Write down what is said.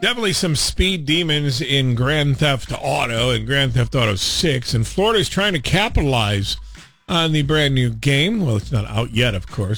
Definitely some speed demons in Grand Theft Auto and Grand Theft Auto 6. And Florida's trying to capitalize on the brand new game. Well, it's not out yet, of course.